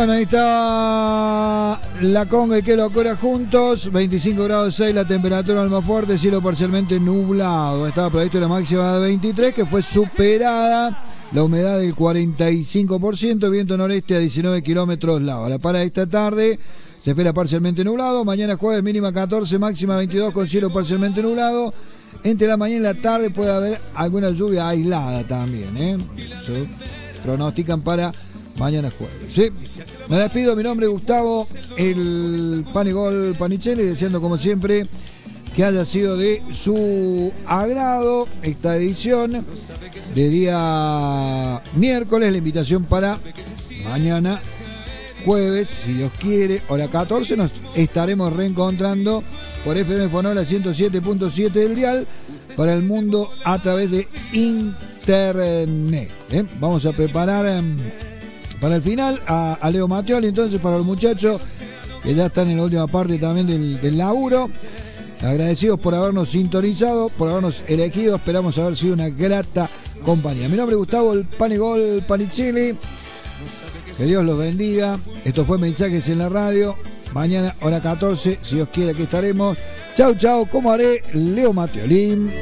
Bueno, ahí está la conga y qué locura juntos. 25 grados 6 la temperatura en Almafuerte, cielo parcialmente nublado. Estaba previsto la máxima de 23, que fue superada. La humedad del 45%, viento noreste a 19 kilómetros la hora. Para esta tarde se espera parcialmente nublado. Mañana jueves mínima 14, máxima 22 con cielo parcialmente nublado. Entre la mañana y la tarde puede haber alguna lluvia aislada también, Se pronostican para mañana jueves. ¿Sí? Me despido, mi nombre es Gustavo, el Panigol Panichelli, deseando como siempre que haya sido de su agrado esta edición de día miércoles. La invitación para mañana jueves, si Dios quiere, hora 14, nos estaremos reencontrando por FM Fonola 107.7 del dial para el mundo a través de internet. Vamos a preparar para el final a Leo Mattioli, entonces, para los muchachos que ya están en la última parte también del laburo. Agradecidos por habernos sintonizado, por habernos elegido. Esperamos haber sido una grata compañía. Mi nombre es Gustavo, el Panigol Panichelli. Que Dios los bendiga. Esto fue Mensajes en la Radio. Mañana, hora 14, si Dios quiere, aquí estaremos. Chau, chau. ¿Cómo haré? Leo Mattioli.